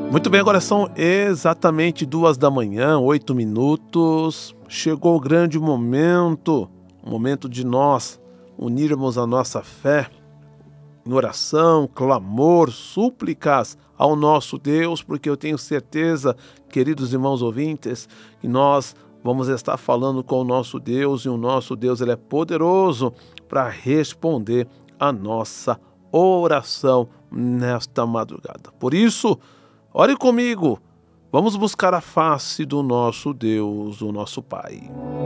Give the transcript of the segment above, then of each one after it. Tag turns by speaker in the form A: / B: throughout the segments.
A: Muito bem, agora são exatamente 2 da manhã, 8 minutos. Chegou o grande momento, o momento de nós unirmos a nossa fé em oração, clamor, súplicas ao nosso Deus, porque eu tenho certeza, queridos irmãos ouvintes, que nós vamos estar falando com o nosso Deus e o nosso Deus ele é poderoso para responder a nossa oração nesta madrugada. Por isso, ore comigo, vamos buscar a face do nosso Deus, o nosso Pai.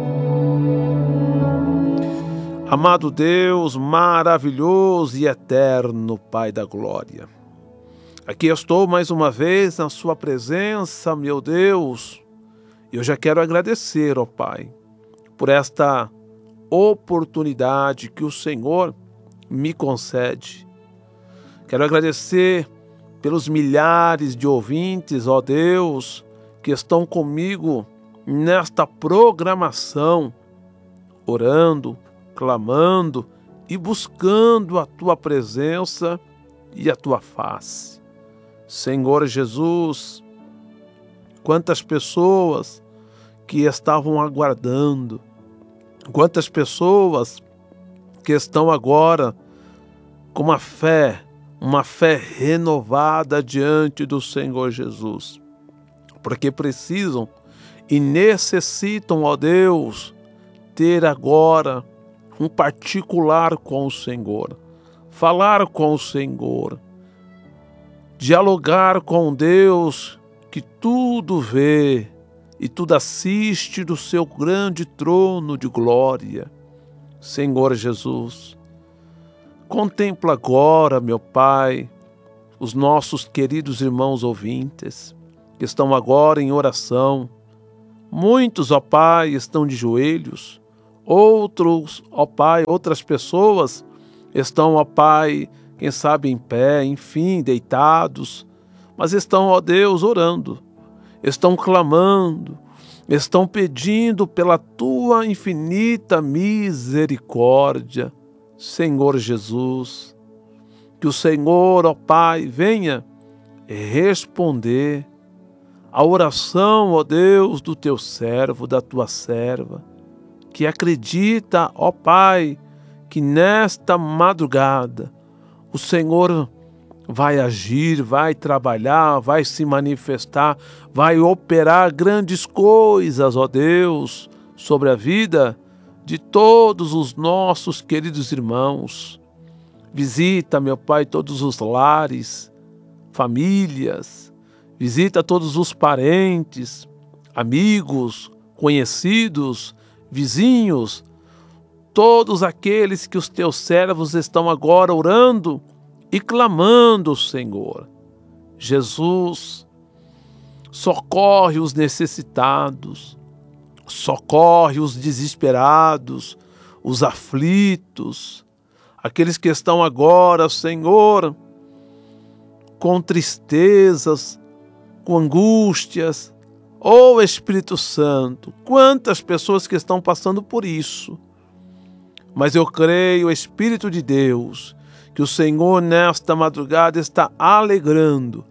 A: Amado Deus, maravilhoso e eterno Pai da glória, aqui eu estou mais uma vez na sua presença, meu Deus. Eu já quero agradecer, ó Pai, por esta oportunidade que o Senhor me concede. Quero agradecer pelos milhares de ouvintes, ó Deus, que estão comigo nesta programação, orando, clamando e buscando a Tua presença e a Tua face. Senhor Jesus, quantas pessoas que estavam aguardando, quantas pessoas que estão agora com uma fé renovada diante do Senhor Jesus, porque precisam e necessitam, ó Deus, ter agora um particular com o Senhor, falar com o Senhor, dialogar com Deus que tudo vê e tudo assiste do seu grande trono de glória. Senhor Jesus, contempla agora, meu Pai, os nossos queridos irmãos ouvintes, que estão agora em oração. Muitos, ó Pai, estão de joelhos. Outros, ó Pai, outras pessoas estão, ó Pai, quem sabe em pé, enfim, deitados. Mas estão, ó Deus, orando. Estão clamando. Estão pedindo pela Tua infinita misericórdia. Senhor Jesus, que o Senhor, ó Pai, venha responder a oração, ó Deus, do Teu servo, da Tua serva, que acredita, ó Pai, que nesta madrugada o Senhor vai agir, vai trabalhar, vai se manifestar, vai operar grandes coisas, ó Deus, sobre a vida de todos os nossos queridos irmãos. Visita, meu Pai, todos os lares, famílias, visita todos os parentes, amigos, conhecidos, vizinhos, todos aqueles que os Teus servos estão agora orando e clamando, Senhor. Jesus, socorre os necessitados, socorre os desesperados, os aflitos, aqueles que estão agora, Senhor, com tristezas, com angústias. Ó Espírito Santo, quantas pessoas que estão passando por isso. Mas eu creio, Espírito de Deus, que o Senhor nesta madrugada está alegrando,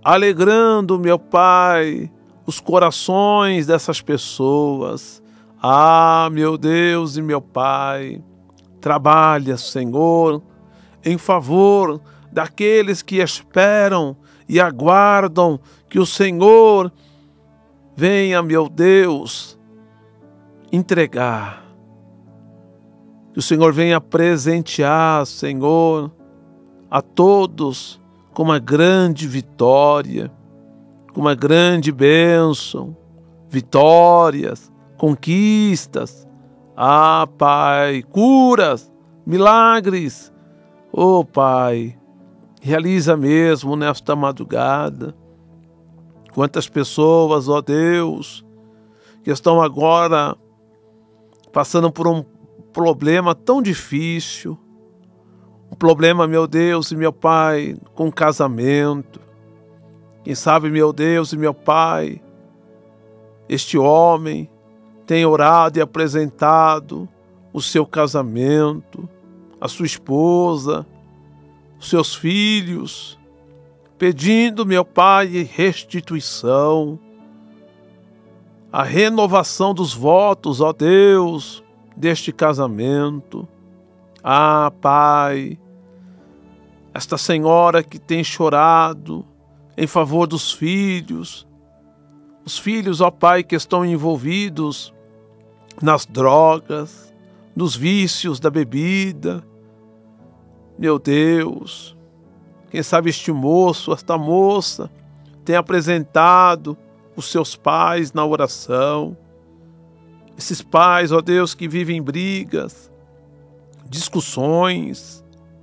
A: meu Pai, os corações dessas pessoas. Ah, meu Deus e meu Pai, trabalha, Senhor, em favor daqueles que esperam e aguardam que o Senhor venha, meu Deus, entregar. Que o Senhor venha presentear, Senhor, a todos com uma grande vitória, com uma grande bênção, vitórias, conquistas. Ah, Pai, curas, milagres. Oh, Pai, realiza mesmo nesta madrugada. Quantas pessoas, ó Deus, que estão agora passando por um problema tão difícil, um problema, meu Deus e meu Pai, com casamento. Quem sabe, meu Deus e meu Pai, este homem tem orado e apresentado o seu casamento, a sua esposa, os seus filhos, pedindo, meu Pai, restituição, a renovação dos votos, ó Deus, deste casamento. Ah, Pai, esta senhora que tem chorado em favor dos filhos, os filhos, ó Pai, que estão envolvidos nas drogas, nos vícios da bebida. Meu Deus, quem sabe este moço, esta moça, tem apresentado os seus pais na oração. Esses pais, ó Deus, que vivem brigas, discussões.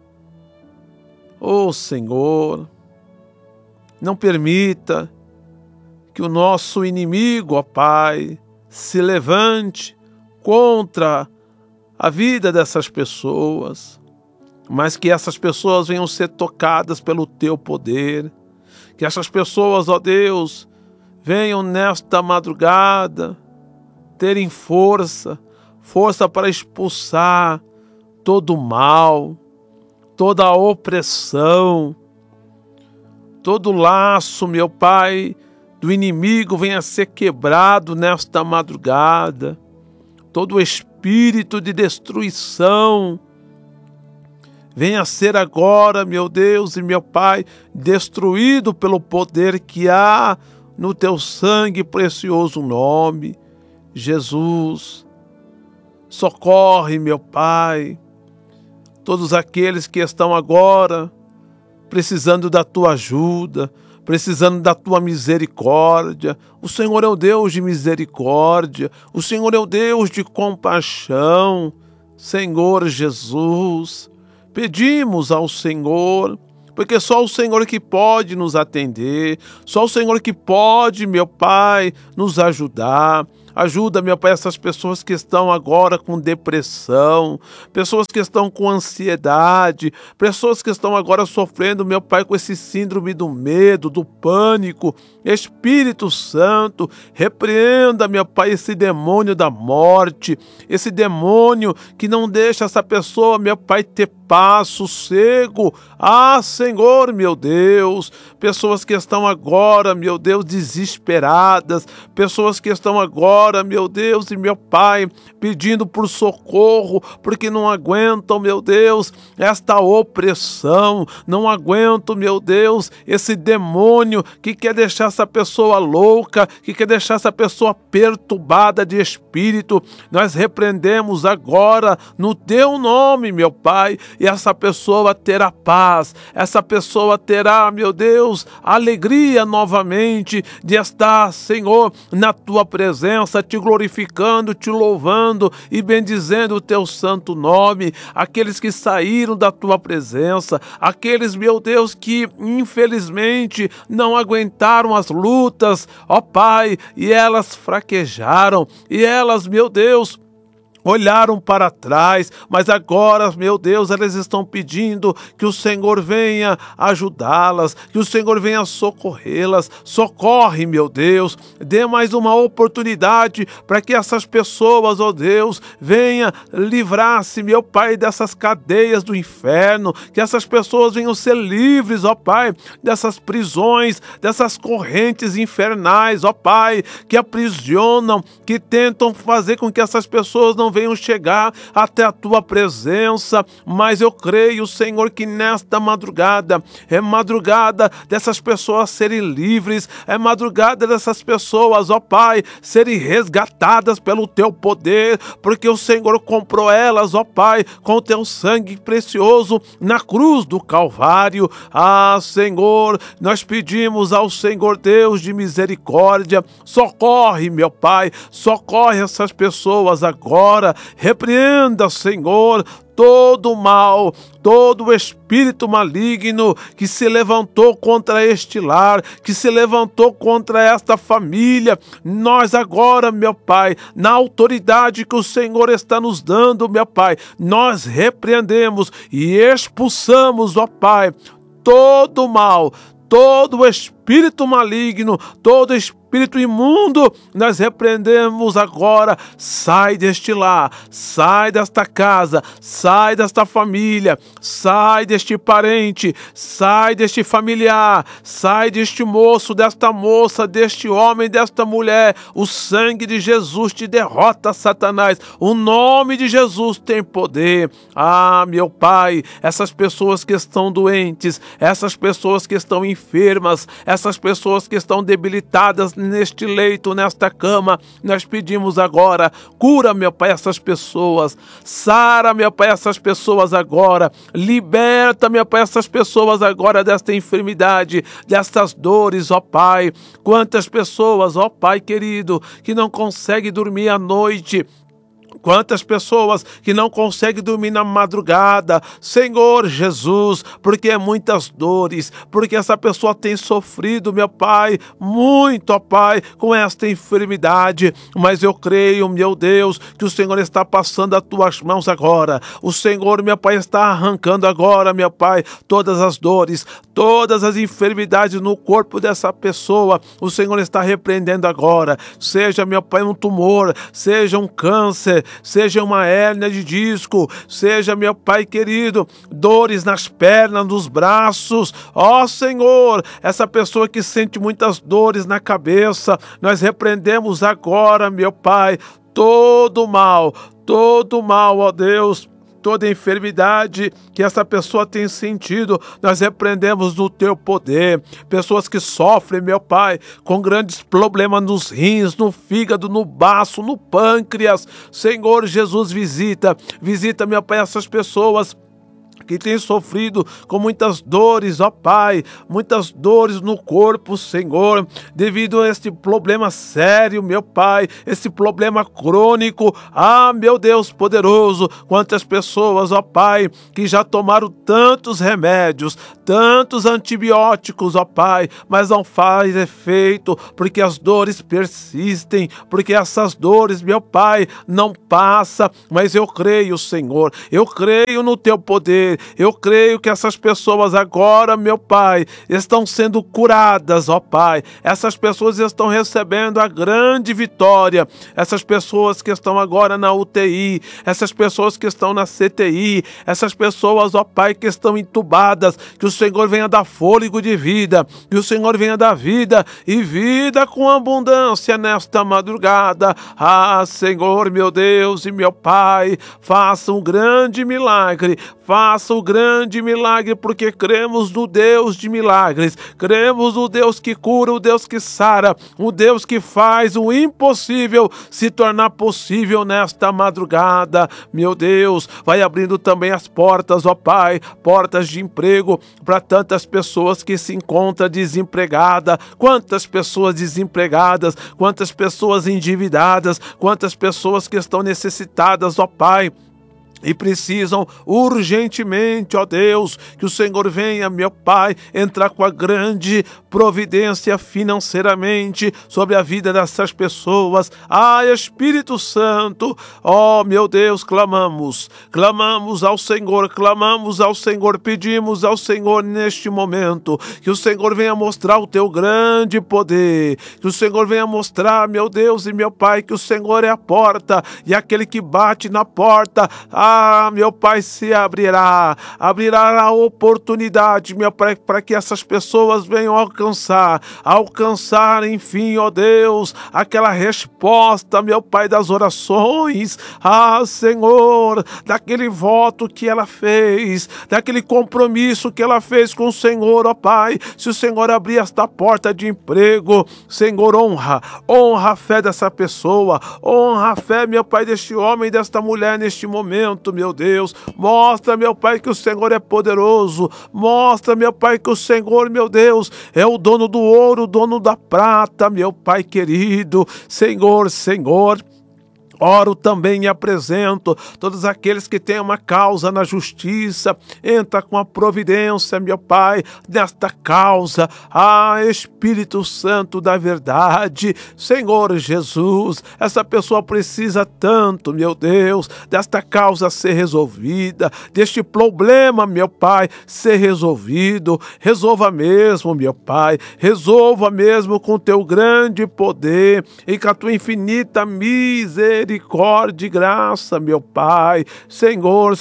A: Ó Senhor, não permita que o nosso inimigo, ó Pai, se levante contra a vida dessas pessoas, mas que essas pessoas venham ser tocadas pelo Teu poder, que essas pessoas, ó Deus, venham nesta madrugada terem força para expulsar todo o mal, toda a opressão, todo laço, meu Pai, do inimigo venha ser quebrado nesta madrugada, todo o espírito de destruição venha ser agora, meu Deus e meu Pai, destruído pelo poder que há no Teu sangue precioso nome. Jesus, socorre, meu Pai, todos aqueles que estão agora precisando da Tua ajuda, precisando da Tua misericórdia. O Senhor é o Deus de misericórdia, o Senhor é o Deus de compaixão. Senhor Jesus, pedimos ao Senhor, porque só o Senhor que pode nos atender, só o Senhor que pode, meu Pai, nos ajudar. Ajuda, meu Pai, essas pessoas que estão agora com depressão, pessoas que estão com ansiedade, pessoas que estão agora sofrendo, meu Pai, com esse síndrome do medo, do pânico. Espírito Santo, repreenda, meu Pai, esse demônio da morte, esse demônio que não deixa essa pessoa, meu Pai, ter paz, sossego. Ah, Senhor, meu Deus, pessoas que estão agora, meu Deus, desesperadas, pessoas que estão agora, meu Deus e meu Pai, pedindo por socorro, porque não aguentam, meu Deus, esta opressão, não aguentam, meu Deus, esse demônio que quer deixar essa pessoa louca, que quer deixar essa pessoa perturbada de espírito. Nós repreendemos agora no Teu nome, meu Pai, e essa pessoa terá paz, essa pessoa terá, meu Deus, alegria novamente de estar, Senhor, na Tua presença, Te glorificando, Te louvando e bendizendo o Teu santo nome. Aqueles que saíram da Tua presença, aqueles, meu Deus, que infelizmente não aguentaram as lutas, ó Pai, e elas fraquejaram, e elas, meu Deus, olharam para trás, mas agora, meu Deus, elas estão pedindo que o Senhor venha ajudá-las, que o Senhor venha socorrê-las. Socorre, meu Deus, dê mais uma oportunidade para que essas pessoas, ó Deus, venha livrar-se, meu Pai, dessas cadeias do inferno, que essas pessoas venham ser livres, ó Pai, dessas prisões, dessas correntes infernais, ó Pai, que aprisionam, que tentam fazer com que essas pessoas não venham chegar até a Tua presença. Mas eu creio, Senhor, que nesta madrugada é madrugada dessas pessoas serem livres, é madrugada dessas pessoas, ó Pai, serem resgatadas pelo Teu poder, porque o Senhor comprou elas, ó Pai, com o Teu sangue precioso na cruz do Calvário. Ah, Senhor, nós pedimos ao Senhor Deus de misericórdia, socorre, meu Pai, socorre essas pessoas agora. Repreenda, Senhor, todo o mal, todo o espírito maligno que se levantou contra este lar, que se levantou contra esta família. Nós agora, meu Pai, na autoridade que o Senhor está nos dando, meu Pai, nós repreendemos e expulsamos, ó Pai, todo o mal, todo o espírito maligno, todo espírito espírito imundo, nós repreendemos agora, sai deste lar, sai desta casa, sai desta família, sai deste parente, sai deste familiar, sai deste moço, desta moça, deste homem, desta mulher. O sangue de Jesus te derrota, Satanás. O nome de Jesus tem poder. Ah, meu Pai, essas pessoas que estão doentes, essas pessoas que estão enfermas, essas pessoas que estão debilitadas neste leito, nesta cama, nós pedimos agora, cura, meu Pai, essas pessoas, sara, meu Pai, essas pessoas agora, liberta, meu Pai, essas pessoas agora desta enfermidade, destas dores, ó Pai. Quantas pessoas, ó Pai querido, que não conseguem dormir à noite, quantas pessoas que não conseguem dormir na madrugada, Senhor Jesus, porque é muitas dores, porque essa pessoa tem sofrido, meu Pai, muito, ó Pai, com esta enfermidade, mas eu creio, meu Deus, que o Senhor está passando as tuas mãos agora, o Senhor, meu Pai, está arrancando agora, meu Pai, todas as dores, todas as enfermidades no corpo dessa pessoa, o Senhor está repreendendo agora, seja, meu Pai, um tumor, seja um câncer, seja uma hérnia de disco, seja, meu Pai querido, dores nas pernas, nos braços, ó Senhor, essa pessoa que sente muitas dores na cabeça, nós repreendemos agora, meu Pai, todo mal, ó Deus, toda enfermidade que essa pessoa tem sentido, nós repreendemos no teu poder. Pessoas que sofrem, meu Pai, com grandes problemas nos rins, no fígado, no baço, no pâncreas. Senhor Jesus, visita, meu Pai, essas pessoas que tem sofrido com muitas dores, ó Pai, muitas dores no corpo, Senhor, devido a este problema sério, meu Pai, esse problema crônico. Ah, meu Deus poderoso, quantas pessoas, ó Pai, que já tomaram tantos remédios, tantos antibióticos, ó Pai, mas não faz efeito, porque as dores persistem, porque essas dores, meu Pai, não passam, mas eu creio, Senhor, eu creio no teu poder. Eu creio que essas pessoas agora, meu Pai, estão sendo curadas, ó Pai. Essas pessoas estão recebendo a grande vitória. Essas pessoas que estão agora na UTI, essas pessoas que estão na CTI, essas pessoas, ó Pai, que estão entubadas, que o Senhor venha dar fôlego de vida, que o Senhor venha dar vida e vida com abundância nesta madrugada. Ah, Senhor, meu Deus e meu Pai, faça um grande milagre, faça um grande milagre, porque cremos no Deus de milagres, cremos no Deus que cura, o Deus que sara, o Deus que faz o impossível se tornar possível nesta madrugada. Meu Deus, vai abrindo também as portas, ó Pai, portas de emprego para tantas pessoas que se encontram desempregadas. Quantas pessoas desempregadas, quantas pessoas endividadas, quantas pessoas que estão necessitadas, ó Pai, e precisam urgentemente, ó Deus, que o Senhor venha, meu Pai, entrar com a grande providência financeiramente sobre a vida dessas pessoas. Ah, Espírito Santo, ó meu Deus, clamamos ao Senhor, pedimos ao Senhor neste momento, que o Senhor venha mostrar o teu grande poder, que o Senhor venha mostrar, meu Deus e meu Pai, que o Senhor é a porta, e aquele que bate na porta, meu Pai, se abrirá a oportunidade, meu Pai, para que essas pessoas venham alcançar, enfim, ó Deus, aquela resposta, meu Pai, das orações, Senhor, daquele voto que ela fez, daquele compromisso que ela fez com o Senhor, ó Pai. Se o Senhor abrir esta porta de emprego, Senhor, honra a fé dessa pessoa, honra a fé, meu Pai, deste homem e desta mulher neste momento, meu Deus. Mostra, meu Pai, que o Senhor é poderoso. Mostra, meu Pai, que o Senhor, meu Deus, é o dono do ouro, o dono da prata, meu Pai querido. Senhor, Oro também e apresento todos aqueles que têm uma causa na justiça. Entra com a providência, meu Pai, nesta causa. Espírito Santo da verdade, Senhor Jesus, essa pessoa precisa tanto, meu Deus, desta causa ser resolvida, deste problema, meu Pai, ser resolvido. Resolva mesmo, meu Pai, resolva mesmo com teu grande poder e com a tua infinita misericórdia e graça, meu Pai, Senhor,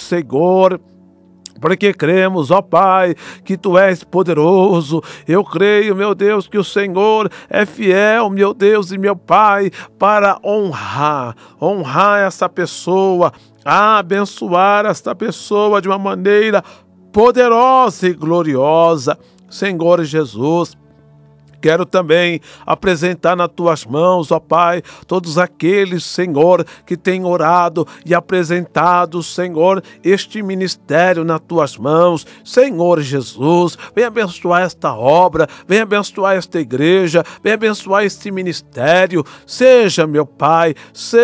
A: porque cremos, ó Pai, que Tu és poderoso. Eu creio, meu Deus, que o Senhor é fiel, meu Deus e meu Pai, para honrar essa pessoa, abençoar esta pessoa de uma maneira poderosa e gloriosa. Senhor Jesus, quero também apresentar nas tuas mãos, ó Pai, todos aqueles, Senhor, que têm orado e apresentado, Senhor, este ministério nas tuas mãos. Senhor Jesus, vem abençoar esta obra, vem abençoar esta igreja, vem abençoar este ministério. Seja, meu Pai,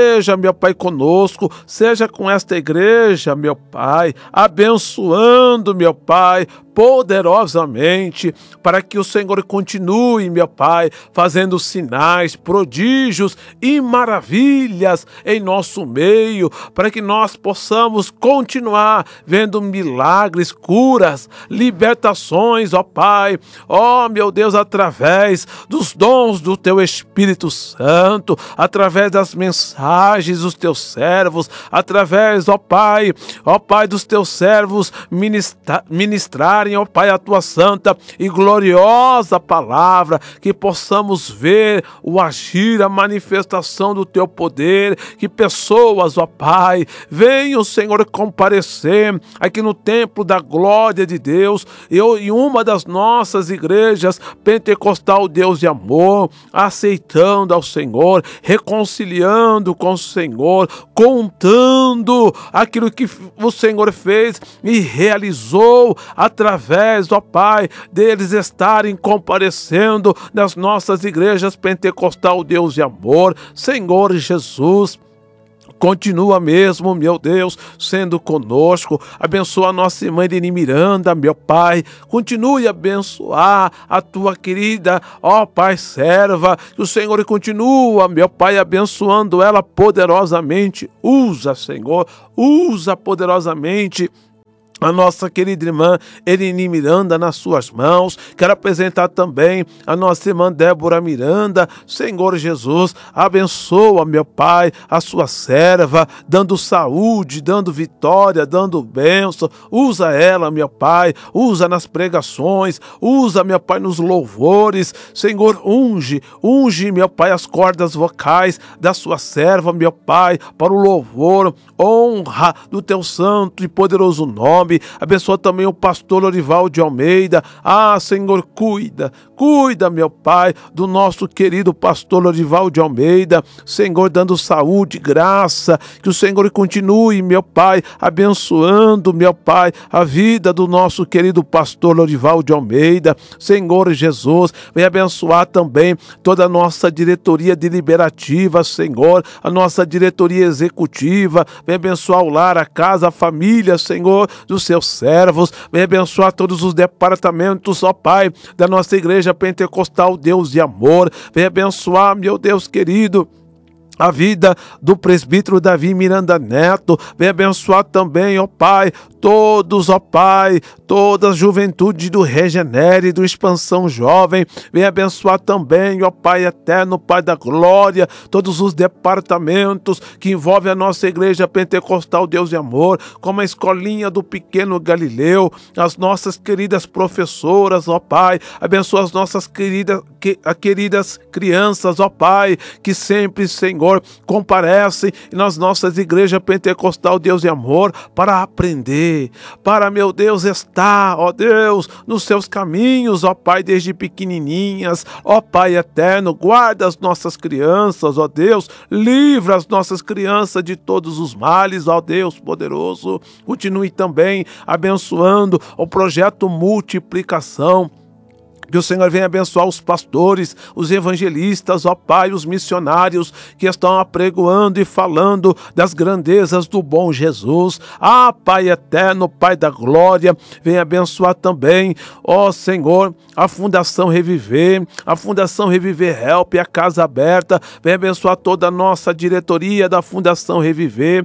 A: conosco, seja com esta igreja, meu Pai, abençoando, meu Pai, poderosamente, para que o Senhor continue, meu Pai, fazendo sinais, prodígios e maravilhas em nosso meio, para que nós possamos continuar vendo milagres, curas, libertações, ó Pai, ó meu Deus, através dos dons do Teu Espírito Santo, através das mensagens dos Teus servos, através, ó Pai, dos Teus servos ministrarem, ó Pai, a Tua santa e gloriosa palavra, que possamos ver o agir, a manifestação do Teu poder, que pessoas, ó Pai, venham, Senhor, comparecer aqui no templo da glória de Deus, em uma das nossas igrejas pentecostal, Deus de amor, aceitando ao Senhor, reconciliando com o Senhor, contando aquilo que o Senhor fez e realizou através, ó Pai, deles estarem comparecendo nas nossas igrejas pentecostal, Deus de amor. Senhor Jesus, continua mesmo, meu Deus, sendo conosco. Abençoa a nossa irmã Irene Miranda, meu Pai. Continue a abençoar a tua querida, ó Pai, serva. Que o Senhor continua, meu Pai, abençoando ela poderosamente. Usa, Senhor, usa poderosamente a nossa querida irmã Irene Miranda nas suas mãos. Quero apresentar também a nossa irmã Débora Miranda. Senhor Jesus, abençoa, meu Pai, a sua serva, dando saúde, dando vitória, dando bênção. Usa ela, meu Pai, usa nas pregações, usa, meu Pai, nos louvores. Senhor, unge, meu Pai, as cordas vocais da sua serva, meu Pai, para o louvor, honra do teu santo e poderoso nome. Abençoa também o pastor Lorival de Almeida. Senhor, cuida, meu Pai, do nosso querido pastor Lorival de Almeida. Senhor, dando saúde, graça, que o Senhor continue, meu Pai, abençoando, meu Pai, a vida do nosso querido pastor Lorival de Almeida. Senhor Jesus, vem abençoar também toda a nossa diretoria deliberativa, Senhor, a nossa diretoria executiva. Vem abençoar o lar, a casa, a família, Senhor, dos seus servos. Vem abençoar todos os departamentos, ó Pai, da nossa igreja pentecostal, Deus de amor. Vem abençoar, meu Deus querido, a vida do presbítero Davi Miranda Neto. Vem abençoar também, ó Pai, todos, ó Pai, toda a juventude do Regenere, do Expansão Jovem. Vem abençoar também, ó Pai eterno, Pai da glória, todos os departamentos que envolvem a nossa igreja pentecostal, Deus de amor, como a escolinha do pequeno Galileu, as nossas queridas professoras, ó Pai. Abençoa as nossas queridas crianças, ó Pai, que sempre, Senhor, comparecem nas nossas igrejas pentecostal, Deus de amor, para aprender, para, meu Deus, estar, ó Deus, nos seus caminhos, ó Pai, desde pequenininhas. Ó Pai eterno, guarda as nossas crianças, ó Deus, livra as nossas crianças de todos os males, ó Deus poderoso. Continue também abençoando o projeto Multiplicação, Que o Senhor venha abençoar os pastores, os evangelistas, ó Pai, os missionários que estão apregoando e falando das grandezas do bom Jesus. Ah, Pai eterno, Pai da glória, venha abençoar também, ó Senhor, a Fundação Reviver, Help, a Casa Aberta. Venha abençoar toda a nossa diretoria da Fundação Reviver,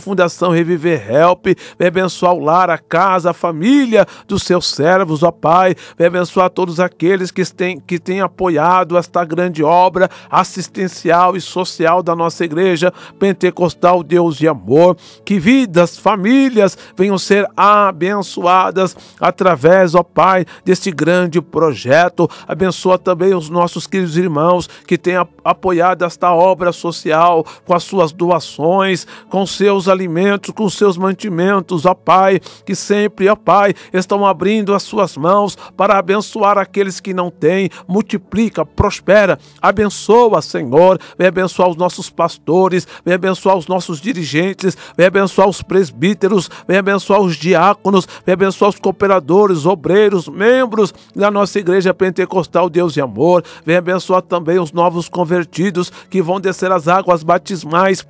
A: Help. Venha abençoar o lar, a casa, a família dos seus servos, ó Pai. Venha abençoar todos aqueles que têm apoiado esta grande obra assistencial e social da nossa igreja pentecostal Deus de amor. Que vidas, famílias venham ser abençoadas através, ó Pai, deste grande projeto. Abençoa também os nossos queridos irmãos que têm apoiado esta obra social com as suas doações, com seus alimentos, com seus mantimentos, ó Pai, que sempre, ó Pai, estão abrindo as suas mãos para abençoar aqueles que não têm. Multiplica, prospera, abençoa, Senhor. Vem abençoar os nossos pastores, vem abençoar os nossos dirigentes, vem abençoar os presbíteros, vem abençoar os diáconos, vem abençoar os cooperadores, obreiros, membros da nossa igreja pentecostal Deus de amor. Vem abençoar também os novos convertidos que vão descer as águas batismais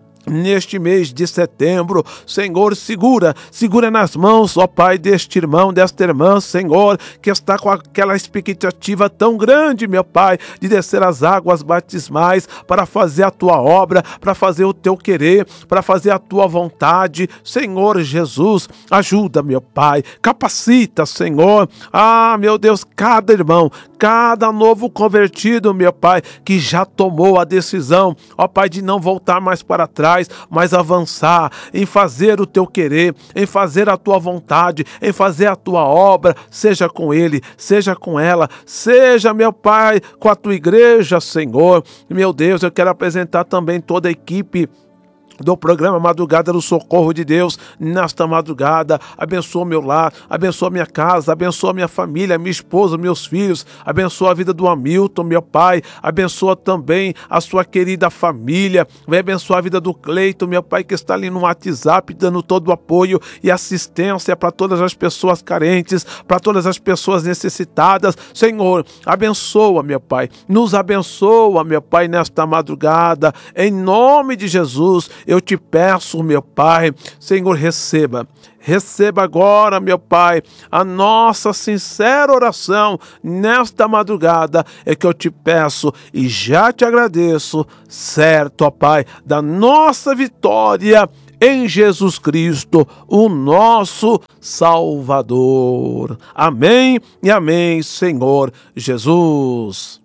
A: neste mês de setembro. Senhor, segura nas mãos, ó Pai, deste irmão, desta irmã, Senhor, que está com aquela expectativa tão grande, meu Pai, de descer as águas batismais para fazer a tua obra, para fazer o teu querer, para fazer a tua vontade. Senhor Jesus, ajuda, meu Pai, capacita, Senhor. Ah, meu Deus, cada irmão, cada novo convertido, meu Pai, que já tomou a decisão, ó Pai, de não voltar mais para trás, mas avançar em fazer o teu querer, em fazer a tua vontade, em fazer a tua obra, seja com ele, seja com ela, seja, meu Pai, com a tua igreja, Senhor. Meu Deus, eu quero apresentar também toda a equipe do programa Madrugada do Socorro de Deus nesta madrugada. Abençoa meu lar, abençoa minha casa, abençoa minha família, minha esposa, meus filhos, abençoa a vida do Hamilton, meu Pai, abençoa também a sua querida família, vai abençoar a vida do Cleito, meu Pai, que está ali no WhatsApp, dando todo o apoio e assistência para todas as pessoas carentes, para todas as pessoas necessitadas. Senhor, abençoa, meu Pai, nos abençoa, meu Pai, nesta madrugada, em nome de Jesus. Eu te peço, meu Pai, Senhor, receba agora, meu Pai, a nossa sincera oração nesta madrugada é que eu te peço e já te agradeço, certo, ó Pai, da nossa vitória em Jesus Cristo, o nosso Salvador. Amém e amém, Senhor Jesus.